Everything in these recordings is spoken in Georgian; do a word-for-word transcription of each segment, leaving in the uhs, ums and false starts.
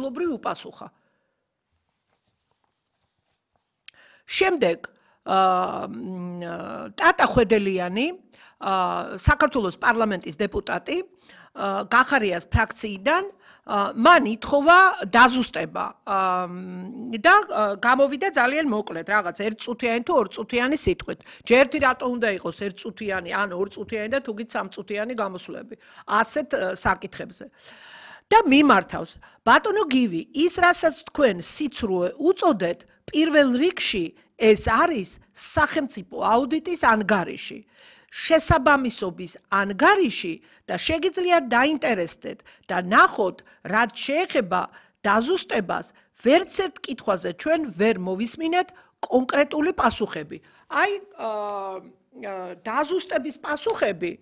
ნაწილობრივ უპასუხა. შემდეგ ტატა ხვედელიანი, საქართველოს პარლამენტის დეპუტატი, გახარიას ფრაქციიდან მან ითხოვა დაზუსტება და გამოვიდა ძალიან მოკლედ, რაღაც ერთწუთიანი თუ ორწუთიანი სიტყვით. ჯერთი რატო უნდა იყოს ერთწუთიანი, ან ორწუთიანი და თუგით სამწუთიანი გამოსვლები ასეთ საკითხებზე. და მიმართავს, ბატონო გივი, ის რასაც თქვენ სიცრუე უწოდეთ, პირველ რიგში ეს არის სახელმწიფო აუდიტის ანგარიში. შესაბამისობის ანგარიში და შეგიძლიათ დაინტერესდეთ და ნახოთ, რაც შეეხება დაზუსტებას, ვერც ერთ კითხვაზე ჩვენ ვერ მოვისმინეთ კონკრეტული პასუხები. აი, დაზუსტების პასუხები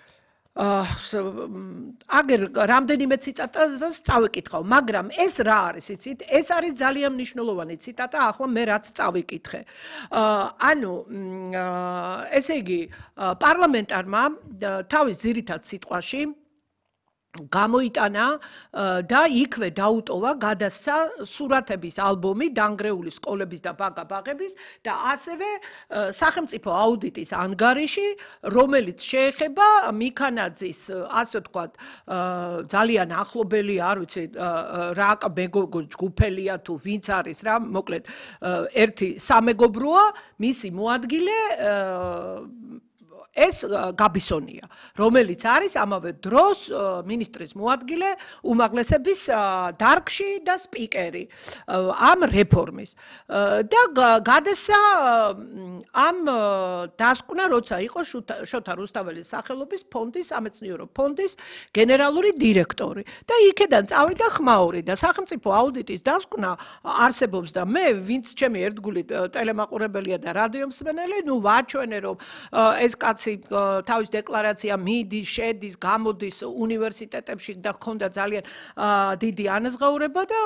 აგერ რამდენიმე ციტატას წავიკითხავ, მაგრამ ეს რა არის, იცით? ეს არის ძალიან მნიშვნელოვანი ციტატა, ახლა მე რაც წავიკითხე. ანუ, ესე იგი, პარლამენტარმა თავის ძირითად სიტყვაში გამოიტანა და იქვე დაუტოვა, გადასცა სურათების ალბომი დანგრეული სკოლების და ბაგა-ბაღების და ასევე სახელმწიფო აუდიტის ანგარიში, რომელიც შეეხება მიქანაძის, ასე ვთქვათ, ძალიან ახლობელი, არ ვიცი, რა მეგობრო ჯგუფელია თუ ვინც არის რა, მოკლედ, ერთი სამეგობროა, მისი მოადგილე ეს გაბისონია, რომელიც არის ამავე დროს მინისტრის მოადგილე უმაღლესების დარგში და სპიკერი ამ რეფორმის. და გადასცა ამ დასკვნა, როცა იყო შოთა რუსთაველის სახელობის ფონდის, სამეცნიერო ფონდის გენერალური დირექტორი. და იქედან წავიდა ხმაური და სახელმწიფო აუდიტის დასკვნა არსებობს და მე, ვინც ჩემი ერთგული ტელემაყურებელია და რადიომსმენელი, ნუ ვაჩვენე, რომ ეს კაცი თავის დეკლარაცია მიდის, შედის, გამოდის უნივერსიტეტებში და ჰქონდა ძალიან დიდი ანაზღაურება და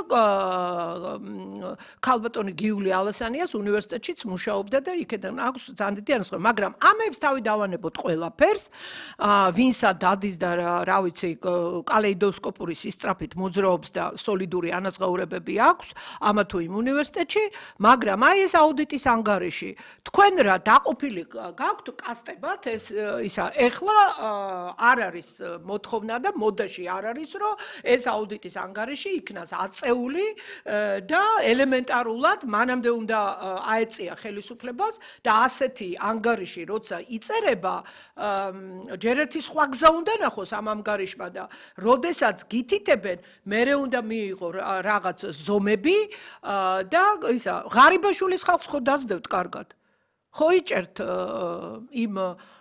ქალბატონი გიული ალასანიას უნივერსიტეტშიც მუშაობდა და იქედან აქვს ძალიან დიდი ანაზღაურება, მაგრამ ამებს თავი დავანებოთ ყველაფერს, ვინსა დადის და რა ვიცი, კალეიდოსკოპური სისწრაფით მოძრაობს და სოლიდური ანაზღაურებები აქვს ამა თუ იმ უნივერსიტეტში, მაგრამ აი ეს აუდიტის ანგარიში, თქვენ რა დაყოფილი გაქვთ კასტებად ეს ისა ეხლა არ არის მოთხოვნა და მოდაში არ არის, რომ ეს აუდიტის ანგარიში იქნას აწეული და ელემენტარულად მანამდე უნდა აეწია ხელისუფლებას და ასეთი ანგარიში როცა იწერება, ჯერ ერთი სხვა გზა უნდა ნახოს ამ ანგარიშმა და როდესაც გითითებენ, მერე უნდა მიიღო რაღაც ზომები და ისა ღარიბაშვილის ხალხს ხო დასდევთ კარგად. ხო იჭერთ იმ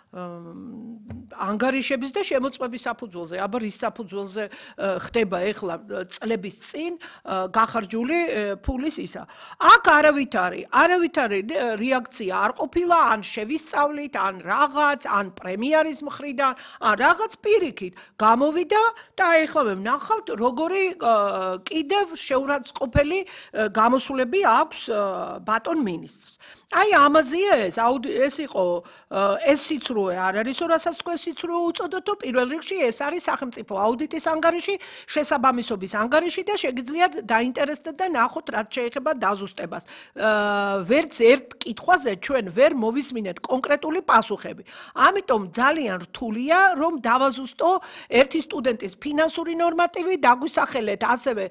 ანგარიშების და შემოწმების საფუძველზე, აბა რის საფუძველზე ხდება ეხლა წლების წინ გახარჯული ფულის ისა. აქ არავითარი, არავითარი რეაქცია არ ყოფილა, ან შევისწავლით, ან რაღაც, ან პრემიერის მხრიდან, ან რაღაც პირიქით გამოვიდა და ეხლა მე ვნახავთ, როგორი კიდევ შეურაცხყოფელი გამოსვლები აქვს ბატონ მინისტრს. აი ამაზეა ეს, ეს იყო ეს სიცრუე არ არის, რასაც თქვენ სიცრუე უწოდოთო, პირველ რიგში ეს არის სახელმწიფო აუდიტის ანგარიში, შესაბამისობის ანგარიში და შეგიძლიათ დაინტერესდეთ და ნახოთ, რაც შეეხება დაზუსტებას. ვერც ერთ კითხვაზე ჩვენ ვერ მოვისმინეთ კონკრეტული პასუხები. ამიტომ ძალიან რთულია, რომ დავაზუსტო ერთი სტუდენტის ფინანსური ნორმატივი, დაგვისახელეთ ასევე,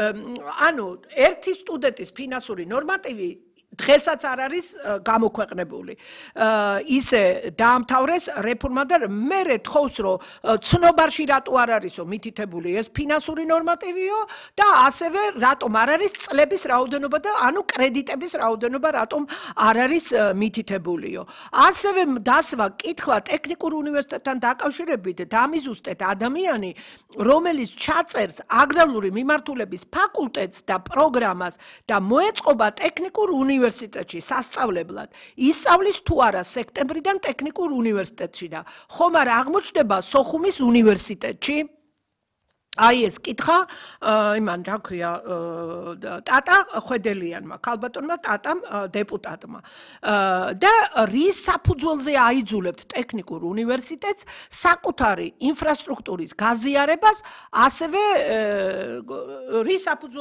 ანუ ერთი სტუდენტის ფინანსური ნორმატივი დღესაც არ არის გამოქვეყნებული. ისე დაამთავრეს რეფორმა და მე თხოვს, რომ ცნობარში რატო არ არისო მითითებული ეს ფინანსური ნორმატივიო და ასევე რატომ არ არის წლების რაოდენობა და ანუ კრედიტების რაოდენობა რატომ არ არის მითითებულიო. ასევე დასვა კითხვა ტექნიკურ უნივერსიტეტთან დაკავშირებით დამიზუსტეთ ადამიანი, რომელიც ჩაწერს აგრარული მიმართულების ფაკულტეტს და პროგრამას და მოეწყობა ტექნიკურ უნივერსიტეტს უნივერსიტეტში სასწავლებლად ისწავლის თუ არა სექტემბრიდან ტექნიკურ უნივერსიტეტში და ხომ არ აღმოჩნდება სოხუმის უნივერსიტეტში? აი ეს კითხა იმან რა ქვია ტატა ხვედელიანმა, ქალბატონმა ტატამ დეპუტატმა. და რის საფუძველზე აიძულებთ ტექნიკურ უნივერსიტეტს საკუთარი ინფრასტრუქტურის გაზიარებას, ასევე რის საფუძველზე